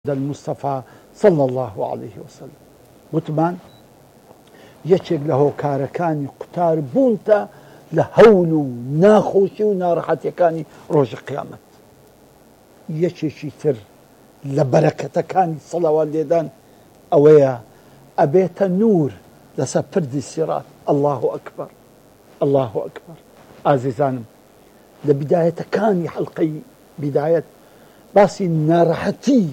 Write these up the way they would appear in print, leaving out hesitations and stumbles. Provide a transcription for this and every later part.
المصطفى صلى الله عليه وسلم وتمان یەکێک لە هۆکارەکانی قوتار بوونتە لە هەول و ناخۆشی و ناڕەحەتیەکانی ڕۆژی قیامەت. یەکێکی تر لە بەرەکەتەکانی سەڵاوات لێدان ئەوەیە ئەبێتە نور لەسەر پردی سیرات. الله ئەکبەر، الله ئەکبەر. ئازیزانم، لە بیدایەتەکانی حەڵقەی بیدایەت باسی ناڕەحەتی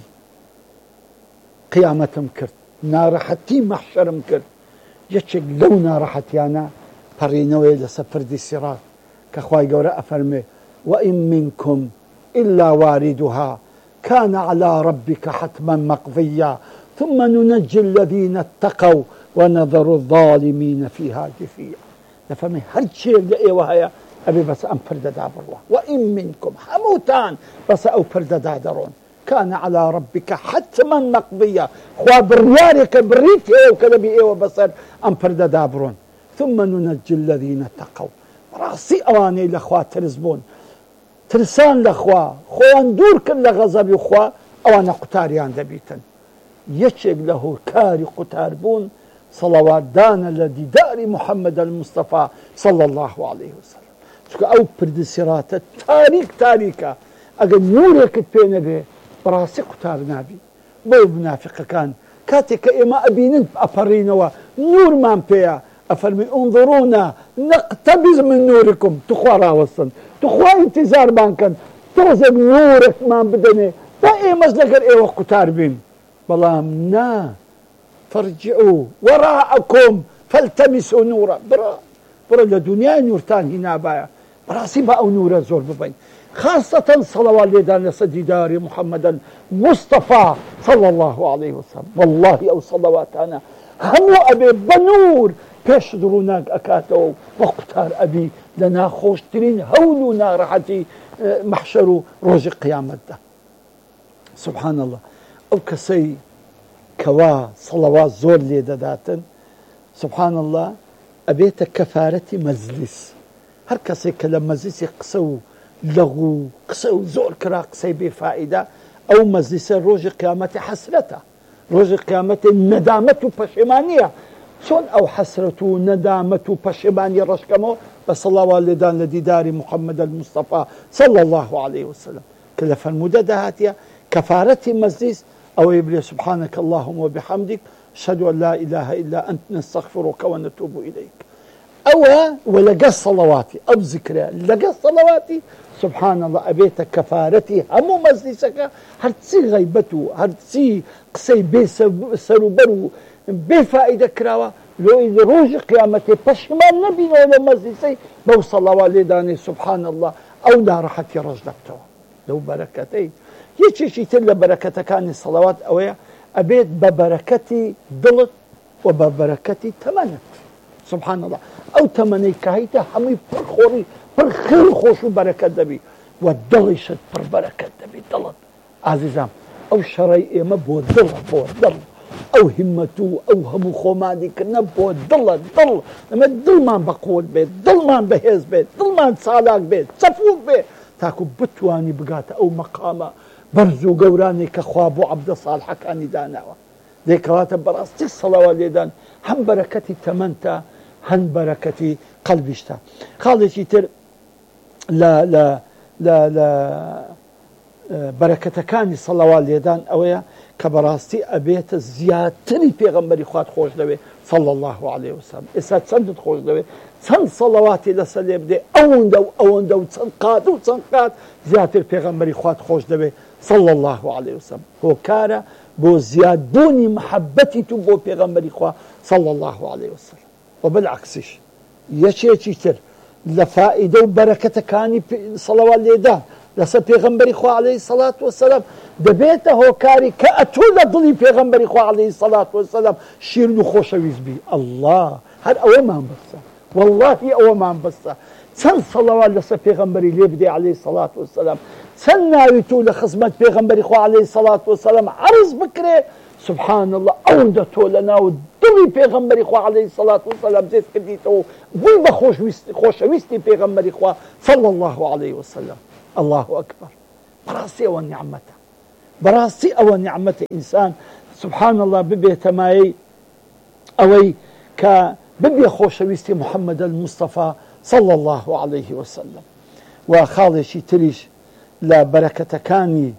قیامەتم کرد، ناڕەحەتی مەحشەرم کرد. یەکێک لەو ناڕەحەتیانە پەڕینەوەی لەسەر پردی سیرات کە خوای گەورە ئەفەرمێ وئین منکم إلا واردها كان على ربك حتما مقضيا ثم ننجي الذين اتقوا ونذر الظالمين فيها جثيا. دەفەرمێ هەرچێک لە ئێوە هەیە ئەبێ بەس ئەم پردەدا بڕوە. وئین منکم، هەمووتان بەسە ئەو پردەدا دەڕۆن. كان على ربك حتما مقضيا، خوا بڕیارێکە بڕیت هەیە و کە دەبی ئێوە بەسەر ئەم پردەدا بڕۆن. ثم ننجي الذين اتقوا، ڕاستی ئەوانەی لە خوا ترس بوون، ترسان لە خوا، خۆیان دوور کرد لە غەزەبی خوا، ئەوانە قوتاریان دەبیتن. یەکێک لە هۆکاری قوتار بوون سەڵەواتدانە لە دیداری محەممەد المستەفا صلى الله عليه وسلم. چونکە ئەو پردی سیراتە تاریک تاریکە، ئەگەر نورێکت پێ نەبێ بەڕاستی قوتار نابی. بۆ منافقەکان کاتێک کە ئێمە ئەبینن ئەپەڕینەوە نورمان پێیە ئەفەرمی انظرونا نقتبس من نوركم، تخوا ڕاوەستن، تخوا ئینتیزارمان کەن، تۆزێک نورێکمان بدەنێ با ئێمەش لەگەر ئێوە قوتار بین. بەڵام نا، فەرجعوا وراءكم فالتمسوا نورا. بڕە لە دنیای نورتان هی نابایە، بەڕاستی بە ئەو نورە زۆر ببین. خاصەتەن سەڵەوات لێدان لەسەر دیداری محەممەد المستەفا صلى الله عليه وسلم. والله ئەو سەڵەواتانە هەموو ئەبێ بە نور پێش دڕووناک ئەکاتەوە بە قوتار ئەبی لە ناخۆشترین هەول و ناڕەحەتی مەحشەر و ڕۆژی قیامەتدا. سبحان الله، ئەو کەسەی کەوا سەڵەوات زۆر لێ دەداتن، سبحان الله، ئەبێتە کەفارەتی مەجلیس. هەر کەسێک کە لە مەجلیسی قسە و لەغو و قسە و زۆر کرا قسەی بێفائیدە، ئەو مەجلیسە ڕۆژی قیامەتی حەسرەتە، ڕۆژی قیامەتی نەدامەت و پەشیمانیە. چۆن ئەو حەسرەت و نەدامەت و پەشیمانی ڕەشکەمەوە بە سەڵاوات لێدان لە دیداری محەممەد المستەفا صلى الله عليه وسلم کە لە فەرموودە داهاتیە کەفارەتی مەجلیس ئەوەی بڵێ سبحانك اللهم وبحمدك أشهد أن لا إله إلا أنت نستغفرك ونتوب إليك. ئەوە وەلەگە سەڵەواتی ئەو ذکرە لەگە سەڵەواتی سبحان الله ئەبێتە کەفارەتی هەموو مەجلیسەکە، هەرچی غەیبەت و هەرچی قسەی بێ سەروبەر و بێفائیدە کراوە لۆی ڕۆژی قیامەتێ پەشیمان نەبینەوە لە مەجلیسەی بەو سەڵەوات لێدانێ سبحان الله ئەو ناڕەحەتی ڕەش دەبتەوە. لەو بەرەکەتەی یەکێکی تر لە بەرەکەتەکانی سەڵەوات ئەوەیە ئەبێت بە بەرەکەتی دڵت و بە بەرەکەتی تەمەنت. سبحان الله، ئەو تەمەنەی کە هەیتە هەمووی پڕخۆڕی پڕ خێر خۆش و بەرەکەت دەبی و دڵیشت پڕ بەرەکەت دەبی. دڵت ئازیزام، ئەو شەڕەی ئێمە بۆ دڵە، بۆ دڵ، ئەو هیمەت و ئەو هەموو خۆمانیکردنە بۆ دڵە. دڵ ئەمە دڵمان بەقوت بێت، دڵمان بەهێز بێت، دڵمان چالاک بێت، چەپوک بێت، تاکو بتوانی بگاتە ئەو مەقامە بەرز و گەورانی کە خوا بۆ عەبدە ساڵحەکانی داناوە. دەیکەواتە بەڕاستی سەڵەوات لێدان هەم بەرەکەتی تەمەنتە، هەن بەرەکەتی قەلبیشتە. خاڵێکی تر لە بەرەکەتەکانی سەڵەوات لێدان ئەوەیە کە بەڕاستی ئەبێتە زیاتری پێغەمبەری خوات خۆش دەوێ صلى الله عليه وسلم. ئێستا چەندت خۆش دەوێ، چەند سەڵەواتی لەسەر لێ بدێ، ئەوەندە و ئەوەندە و چەند قات و چەند قات زیاتر پێغەمبەری خوات خۆش دەوێ صلى الله عليه وسلم. هۆکارە بۆ زیادبوونی محەبەتی تو بۆ پێغەمبەری خوا صلى الله عليه وسلم. وبالعکسیش یەکێکی تر لە فائیدە و بەرەکەتەکانی سەڵەوات لێدان لەسەر پێغەمبەری خوا عليه الصلاة والسلام دەبێتە هۆکاری کە ئەتۆ لە دڵی پێغەمبەری خوا عليه الصلاة والسلام شیرین و خۆشەویست بی. الله، هەر ئەوەمان بەسە، واللهی ئەوەمان بەسە. چەند سەڵەوات لەسەر پێغەمبەری لێ بدێ عليه الصلاة والسلام، چەند ناوی تۆ لە خزمەت پێغەمبەری خوا عليه الصلاة والسلام عرض بکرێ، سبحان الله، ئەوەندە تۆ لە ناو دڵی پێغەمبەری خوا عليه الصلاة والسلام جێت کردیتەوە، بووی بە خۆشەویستی پێغەمبەری خوا صلى الله عليه وسلم. الله ئەکبەر، بەڕاستی ئەوە نیعمەتە. براستي أو نعمة إنسان سبحان الله ببيت ماي أوي ببي خوشويستي محمد المصطفى صلى الله عليه وسلم وخالشي تريش لا بركة كاني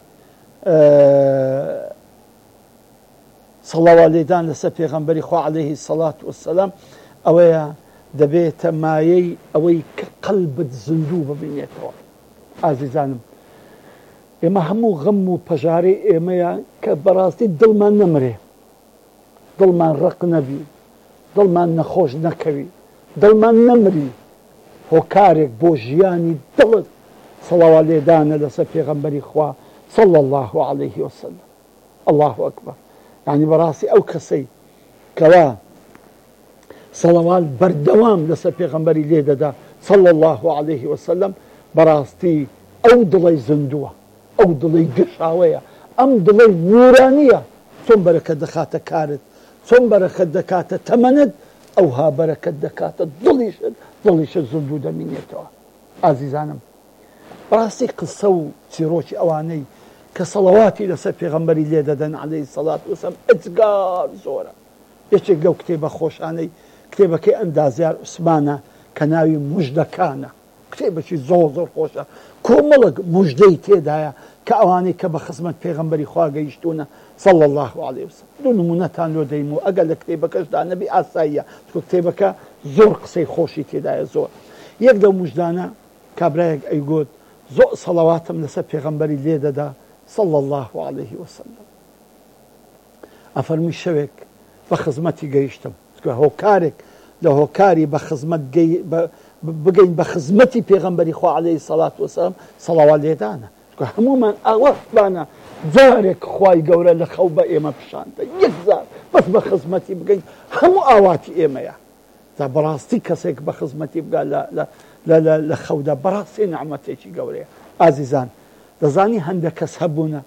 صلى الله عليه لسا پیغمبري خو عليه الصلاة والسلام أوي دبيت ماي أوي قلب زندوب بنيته عزيزانم ئێمە هەموو غەم و پەژارەی ئێمەیە کە بەڕاستی دڵمان نەمرێ، دڵمان ڕق نەبی، دڵمان نەخۆش نەکەوی، دڵمان نەمری، هۆکارێک بۆ ژیانی دڵت سەڵاوات لێدانە لەسەر پێغەمبەری خوا صلى الله عليه وسلم. الله ئەکبەر. یعنی بەڕاستی ئەو کەسەی کەوا سەڵاوات بەردەوام لەسەر پێغەمبەری لێ دەدا صلى الله عليه وسلم بەڕاستی ئەو دڵی زندووە، ئەو دڵی گشاوەیە، ئەم دڵی نورانیە، چۆن بەرەکەت دەخاتە کارت، چۆن بەرەکەت دەکاتە تەمەنت، ئەوها بەرەکەت دەکاتە دڵیشت زندوو دەمینێتەوە. ئازیزانم بەڕاستی قسە و چیرۆکی ئەوانەی کە سەڵەواتی لەسەر پێغەمبەری لێ دەدەن عەلەیهی سەڵات وسەلام ئەجگار زۆرە. یەکێک لەو کتێبە خۆشانەی کتێبەکەی ئەندازیار عوسمانە کە ناوی موژدەکانە، کتێبێکی زۆر زۆر خۆشە، کۆمەڵک موژدەی تێدایە کە ئەوانەی کە بە خزمەت پێغەمبەری خوا گەیشتوونە صلى الله عليه وسلم. دوو نمونەتان لۆ دەیم و ئەگەر لە کتێبەکەشدا نەبی ئاساییە، چونکە کتێبەکە زۆر قسەی خۆشی تێدایە زۆر. یەک لەو موژدانە کابرایەک ئەیگوت زۆر سەڵەواتم لەسەر پێغەمبەری لێ دەدا صلى الله عليه وسلم. ئەفەرمی شەوێک بە خزمەتی گەیشتم، هۆکارێک لە هۆکاری بە خزمەت بگەین بە خزمەتی پێغەمبەری خوا عەلەیهی سەڵات وسەلام سەڵاوات لێدانە، هەمومان ئاوەتبانە جارێک خوای گەورە لە خەو بە ئێمە پیشاندە، یەک جار بەس بە خزمەتی بگەین هەموو ئاواتی ئێمەیە. تا بەڕاستی کەسێک بە خزمەتی بگا لە خەودا بەڕاستی نعمەتێکی گەورەیە. ئازیزان دەزانی هەندێک کەس هەبوونە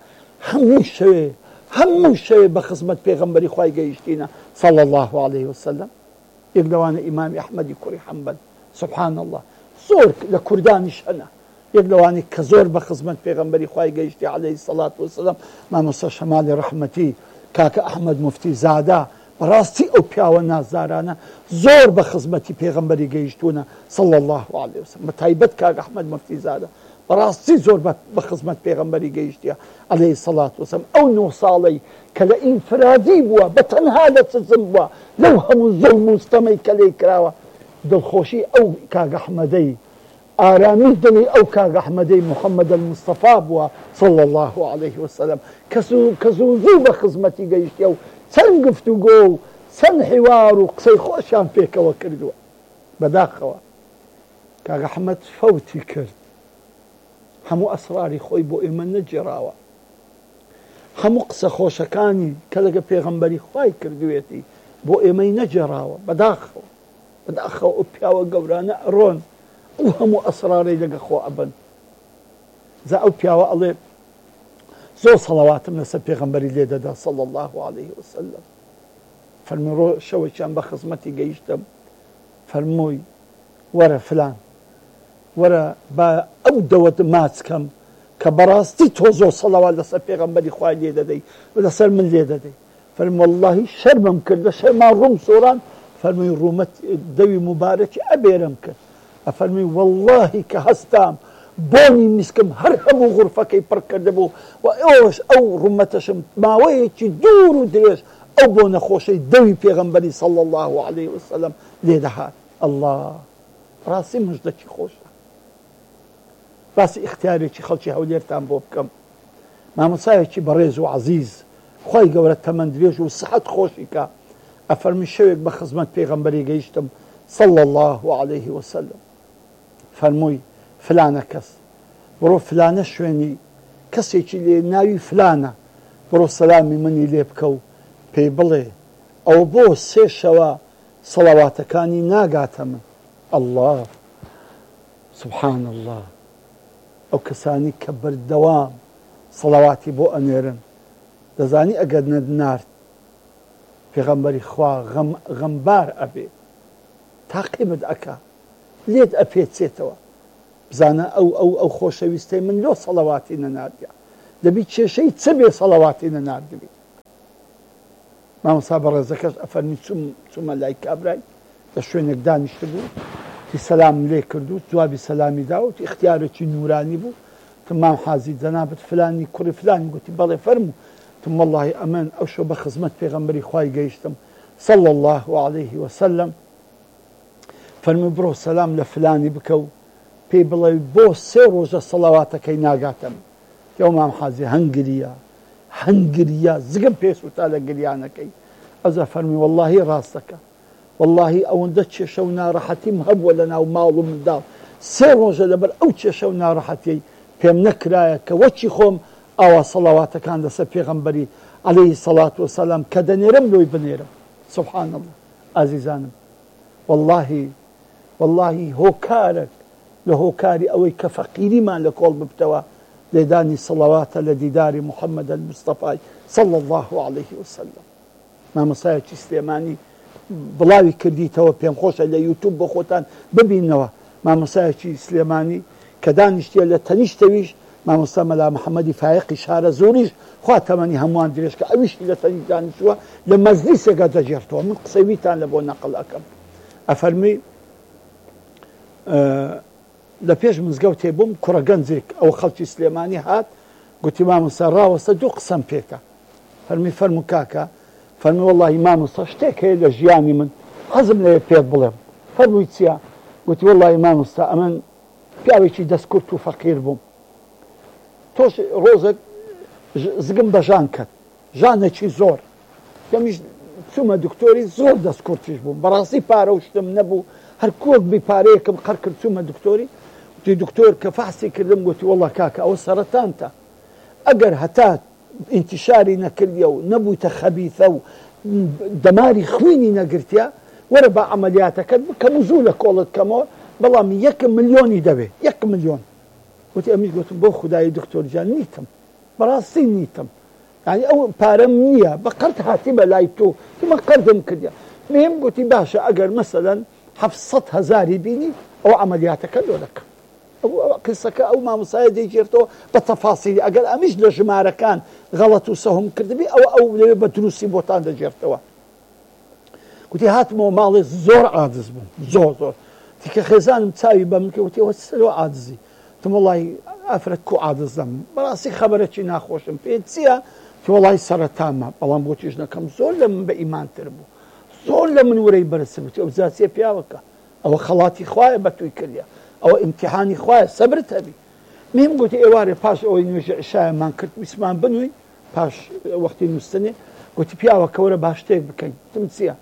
هەموو شەوێ بە خزمەت پێغەمبەری خوای گەیشتینە صلى الله عليه وسلم. یەک لەوانە ئیمامی ئەحمەدی کوڕی حەمبەل سبحان الله زۆر لە کوردانیش هەنا، یەک لەوانی کە زۆر بە خزمەت پێغەمبەری خوای گەیشتی عەلەیهی سەڵات وسەلام مامۆستا شەمالی ڕەحمەتی کاکە ئەحمەد موفتی زادا. بەڕاستی ئەو پیاوە نازدارانە زۆر بە خزمەتی پێغەمبەری گەیشتوونە صلى الله عليه وسلم. بە تایبەت کاکە ئەحمەد موفتی زادا بەڕاستی زۆر بە خزمەت پێغەمبەری گەیشتیە عەلەیهی سەڵات وسەلام. ئەو 9 ساڵەی کە لە ئینفرادی بووە، بە تەنها لە سزم بووە، لەو هەموو زوڵم و ستەمەی کە لێی کراوە، دڵخۆشی ئەو کاکە ئەحمەدەی، ئارامی دڵی ئەو کاکە ئەحمەدەی محەممەد المستەفا بووە صلى الله عليه وسلم کە زوو بە خزمەتی گەیشتیە و چەند گفتوگۆ و چەند حیوار و قسەی خۆشیان پێکەوە کردووە. بەداخەوە کاکە ئەحمەد فەوتی کرد، هەموو ئەسراری خۆی بۆ ئێمە نەجێراوە، هەموو قسە خۆشەکانی کە لەگە پێغەمبەری خوای کردوێتی بۆ ئێمەی نەجێراوە. بەداخەوە ئەو پیاوە گەورانە ئەڕۆن ئەو هەموو ئەسرارەی لەگە خۆ ئەبن. جا ئەو پیاوە ئەڵێ زۆر سەڵەواتم لەسەر پێغەمبەری لێ دەدا صلى الله عليه وسلم. فەرمووی ڕۆ شەوێکیان بە خزمەتی گەیشتم، فەرمووی وەرە فلان، وەرە بە ئەو دەوەت ماچکەم کە بەڕاستی تۆ زۆر سەڵەوات لەسەر پێغەمبەری خوای لێ دەدەی لەسەر من لێ دەدەی. فەرمووی وەڵڵاهی شەرمم کرد، لە شەرمان ڕووم سۆران. فەرمووی ڕوومەت دەوی مبارەکی ئەبێرم کرد. ئەفەرمووی وەڵڵاهی کە هەستام بۆنی میسکم هەر هەموو غورفەکەی پڕ کردبوو و ئەو ڕوومەتەشم ماوەیەکی دوور و درێژ ئەو بۆ نەخۆشەی دەوی پێغەمبەری صلى الله عليه وسلم لێ دەهات. الله ڕاستی موژدەکی خۆشە. باسی ئیختیارێکی خەڵکی هەولێرتان بۆ بکەم. مامۆسایەکی بەڕێز و عەزیز خوای گەورە تەمەن درێژ و سەحەت خۆشی کە ئەفەرمی شەوێک بە خزمەت پێغەمبەری گەیشتم صلى الله عليه وسلم. فەرمووی فلانە کەس بڕۆ فلانە شوێنی کەسێکی لێ ناوی فلانە، بڕۆ سەلامی منی لێ بکە و پێی بڵێ ئەو بۆ 3 شەوە سەڵەواتەکانی ناگاتە من. الله سبحان الله. ئەو کەسانی کە بەردەوام سەڵەواتی بۆ ئەنێرن دەزانی ئەگەر نەدنارد پێغەمبەری خوا غەمبار ئەبێ، تاقیبت ئەکا، لێت ئەپێچێتەوە. بزانە ئەو خۆشەویستەی من لۆ سەڵەواتی نەناردیا، دەبی کێشەی چ بێ سەڵەواتی نەناردبی مامۆستا بەڕێزەکەش ئەفەرمی چوومە لای کابرای لە شوێنێک دانیشت بوو تی سەلام لێ کردو جوابی سەلامی داوت اختیارێکی نورانی بوو تم مام حازی جەنابەت فلانی کوڕی فلانی گوتی بەڵێ فەرموو تم والله ئەمن ئەو شەو بە خزمەت پێغەمبەری خوای گەیشتم صلى الله عليه وسلم فەرمی بڕۆ سەلام لە فلانی بکە و پێی بڵێ بۆ 3 ڕۆژە سەڵەواتەکەی ناگاتم یا مام حازی هەنگریە زگم پێسووتا لە گریانەکەی ئەزە فەرمی واللهی ڕاستەکە واللهی ئەوەندە کێشە و ناڕەحەتیم هەبووە لە ناو ماڵ و منداڵ 3 ڕۆژە لەبەر ئەو کێشە و ناڕەحەتیەی پێم نەکرایە کە وەچی خۆم ئاوا سەڵەواتەکان لەسەر پێغەمبەری عەلەیهی سەڵات وسەلام کە دەنێرم لۆی بنێرم سبحان الله ئازیزانم واللهی هۆکارێک لە هۆکاری ئەوەی کە فەقیریمان لە کۆڵ ببتەوە لێدانی سەڵەواتە لە دیداری محەممەد المستەفای صلى الله عليه وسلم مامۆستایەکی سلێمانی بڵاوی کردیتەوە پێم خۆشە لە یوتیوب بۆ خۆتان ببینەوە مامۆستایەکی سلێمانی کە دانیشتە لە تەنیشتەویش مامۆستا مەلا محەممەدی فایقی شارە زۆریش خوا تەمەنی هەمووان درێژکە ئەویشی لە تەنیشت دانیشتووە لە مەزلیسێکە دەجێرتەوە من قسەویتان لە بۆ نەقڵ ئەەکەم ئەفەرمی لە پێش مزگەوتێ بووم کوڕە گەنجێک ئەو خەڵکی سلێمانی هات گوتی مامۆستا ڕاوەستە دوو قسەم پێکە فەرموو کاکە فەرمی وەڵڵاهی مامۆستا شتێک هەیە لە ژیانی من حەزم لێ پێت بڵێم فەرمووی چییە گوتی وەڵڵاهی مامۆستا ئەمن پیاوێکی دەستکورت و فەقیر بووم تۆش ڕۆژێک زگم بە ژان کرد ژانێکی زۆر دەمیش چوومە دکتۆری زۆر دەستکورتیش بووم بەڕاستی پارە و شتم نەبوو هەر کۆک بی پارەیەکم قەر کرد چوومە دکتۆری وتی دکتۆر کە فحسی کردم گوتی وەڵڵا کاکە ئەوە سەرەتانتە ئەگەر هەتا ئینتیشاری نەکردیە و نەبوویتە خەبیثە و دەماری خوێنی نەگرتیە وەرە بە عەمەلیاتەکەت بکەم و زوو لە کۆڵت کەمەوە بەڵام 1 ملیۆنی دەبێ 1 ملیۆن وتی ئەمیش گوتم بۆ خودایی دکتۆر جان نیتم بەڕاستی نیتم یعنی ئەو پارەم نییە بە قەرت هاتی بە لای تۆ من قەردم کردیا مهم گوتی باشە ئەگەر مەسەلەن 700,000 بینی ئەو عەمەلیاتەکە لۆ دەکەم قسەکە ئەو مامۆسایە دەیگێرتەوە بە تەفاسیلی ئەگەر ئەمیش لە ژمارەکان غەڵەت و سەهوم کردبی ئەو لێ بە دروستی بۆتان دەگێرتەوە گوتی هاتمەوە ماڵێ زۆر عاجز بووم زۆر دیکە خێزانم چاوی بە من کە وتی ئەوە سەرۆ عاجزی تم وەڵڵاهی ئافرەت کو عاجزم بەڕاستی خەبەرێکی ناخۆشم پێ چییە تی وەڵڵاهی سەرەتامە بەڵام بۆ توێژنەکەم زۆر لە من بە ئیمانتر بوو زۆر لە من وەرەی بەرزتر بوو ئەو جاچیە پیاوەکە ئەوە خەڵاتی خوایە بە توی کردیا ئەوە ئیمتیحانی خوایە سەبرت هەبی مهم گوتی ئێوارێ پاش ئەوەی نوێژە عیشایەمان کرد ویسمان بنووی پاش وەختی نووسنێ گوتی پیاوەکە وەرە با شتێک بکەین تم چییە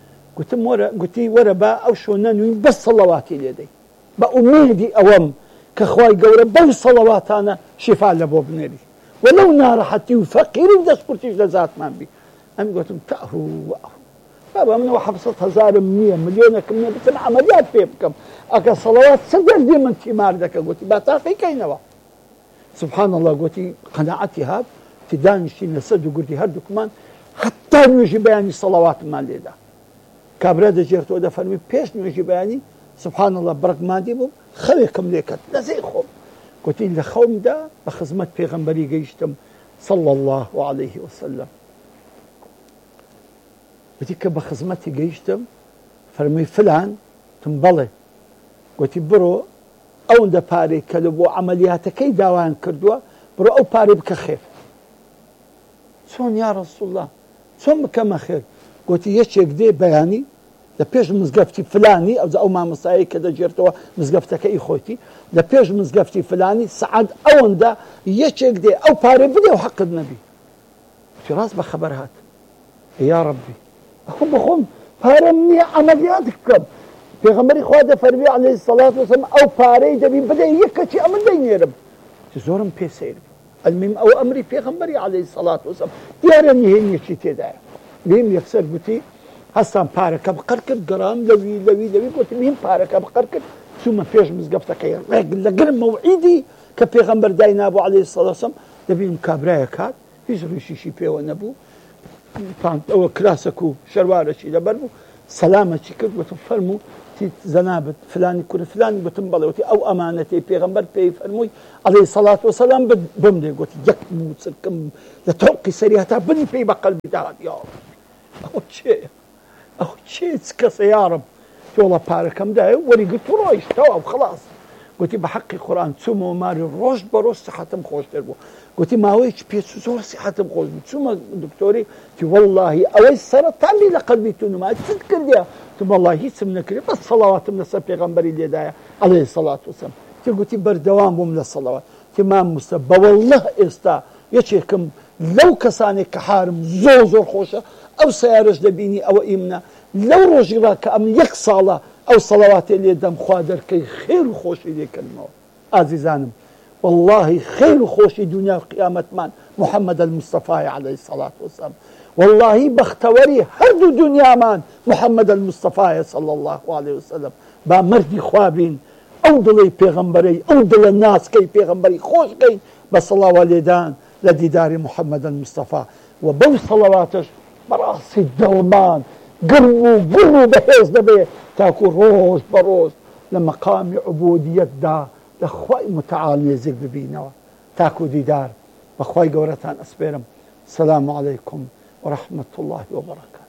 گوتی وەرە با ئەو شۆ نەنووین بەس سەڵەواتی لێدەی بە ئومێدی ئەوەم کە خوای گەورە بەو سەڵەواتانە شیفا لە بۆ بنێری وەلەو ناڕەحەتی و فەقیری و دەستکورتیش لە زاتمان بی ئەمی گوتم تەهوو بابا منەوە 700,000 نییە ملیۆنێکم نییە بتم عەمەلیات پێ بکەم ئەگە سەڵەوات چ دەردی من تیمار دەکە گوتی با تاقیکەینەوە سبحان الله گوتی قەناعەتی هات تی دانیشتین لەسەر دووگوردی هەردووکمان حتا نوێژی بەیانی سەڵەواتمان لێدا کابرا دەجێرتەوە دەفەرمی پێش نوێژی بەیانی سبحان الله بڕکماندی بووم خەوێکم لێ کرد لەزەی خۆم گوتی لە خەومدا بە خزمەت پێغەمبەری گەیشتم صلى الله عليه وسلم گوتی کە بە خزمەتی گەیشتم فەرمووی فلان تم بەڵێ گوتی بڕۆ ئەوەندە پارەی کە لە بۆ عەمەلیاتەکەی داوایان کردووە بڕۆ ئەو پارەی بکە خێر چۆن یا ڕەسوڵ الله چۆن بکەمە خێر گوتی یەکێک دێ بەیانی لە پێش مزگەفتی فلانی ئەو مامۆستایی کە دەجێرتەوە مزگەفتەکەی خۆیتی لە پێش مزگەفتی فلانی سەعات ئەوەندە یەکێک دێ ئەو پارەی بدێ و حەقت نەبی گوتی ڕاست بە خەبەر هات یا ڕەبی ئەخۆ بخۆم پارەم نییە عەمەلیات بکەم پێغەمبەری خوا دەفەرمی عەلەیهی سەڵات وسەلام ئەو پارەی دەبی بدەی یەکەچی ئەمن دەینێرم زۆرم پێ سەیر بوو ئەلمیم ئەو ئەمری پێغەمبەری عەلەیهی سەڵات وسەلام دیارە نهێنیەکی تێدایە لێم یەکسەر گوتی هەستان پارەکە بقەر کرد گەڕام لەوی گوتی میم پارەکە بقەر کرد چوومە پێش مزگەفتەکەی ڕێک لەگەر مەوعیدی کە پێغەمبەر داینابوو عەلەیهی سەڵات وسەلام دەبینم کابرایە کات هیچ ڕیشیشی پێوە نەبوو ئەوە کراسەک و شەروارەکی لەبەر بوو سەلامەکی کرد گوتم فەرموو وتی زەنابەت فلانی کوڕ فلانی گوتم بەڵێ وتی ئەو ئەمانەتی پێغەمبەر پێی فەرمووی عەلەیهی سەڵات وسەلام بم لێ گوتی یەک موچکم لە تۆقی سەری هەتا بنی پێی بە قەلبی داهات یا ئەو چێیە ئەو چێ چ کەسە یارم تۆڵە پارەکەم دایە وەریگرت و ڕۆیشتەوە خلاص گوتی بە حەقی قورئان چوومەوە ماری ڕۆژ بە ڕۆژ سەحەتم خۆشتر بوو گوتی ماوەیەکی پێچ زۆر سەحەتم خۆش بوو چوومە دکتۆری تی وەڵڵاهی ئەوەی سەرەتانی لە قەلبی تو نما چت کردیە تو وەڵڵاهی هیچم نەکردی بەس سەڵاواتم لەسەر پێغەمبەری لێدایە عەلەیهی سەڵات وسەلام تی گوتی بەردەوام بووم لە سەڵاوات تی مام موسە بەوەڵڵه ئێستا یەکێکم لەو کەسانێک کە حارم زۆر خۆشە ئەو سەیارەش دەبینی ئەوە ئیمنە لەو ڕۆژی ڕا کە ئەم یەک ساڵە ئەو سەڵەواتێ لێ دەم خوا دەرکەی خێر و خۆشی لێکردنەوە ئازیزانم والله خێر و خۆشی دنیا و قیامەتمان محەممەد المستەفای عەلەیهی سەڵات وسەلام والله بەختەوەری هەردوو دنیامان محەممەد المستەفایە صلی الله علیه وسلم با مردی خوا بین ئەو دڵی پێغەمبەرەی ئەو دڵە ناسکەی پێغەمبەری خۆشکەی بە سەڵاوە لێدان لە دیداری محەممەد المستەفا و بەو سەڵەواتش بەڕاستی دڵمان گرم و گوڕ و بەهێز دەبێ تاکو ڕۆژ بە ڕۆژ لە مەقامی عوبودیەتدا لە خوای متعال نێزیک ببینەوە تاکو دیدار بە خوای گەورەتان ئەسپێرم. سەلام عەلەیکم ورحمة الله وبركاته.